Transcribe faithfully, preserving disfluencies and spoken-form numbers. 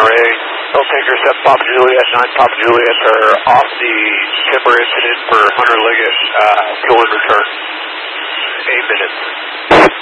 Monterey. Oak Anchor seven Papa Juliet, nine Papa Juliet are off the timber incident for Hunter Liggett. Uh, kill and return. Eight minutes.